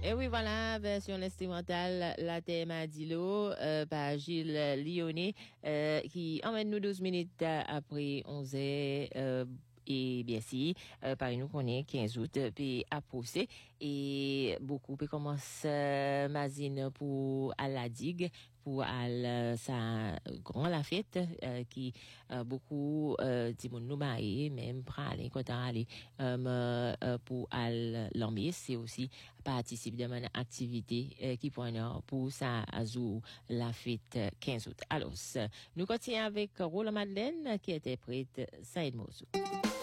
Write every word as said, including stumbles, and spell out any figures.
Et oui, voilà, version instrumentale, la thème à Dilo, euh, par Gilles Lyonnais, euh, qui emmène nous douze minutes après onze heures, euh, et bien si, euh, par nous qu'on est quinze août, puis à pousser, et beaucoup, puis commence, euh, Mazine pour à la digue, pour à sa grand la fête, euh, qui, euh, beaucoup, euh, dit mon nous marié, même praler, quand aller, euh, euh, pour à l'ambiance, c'est aussi participer de mon activité, euh, qui pour pour ça, azou, la fête quinze août. Alors, nous continuons avec Roland Madeleine, qui interprète Saïd Moussou.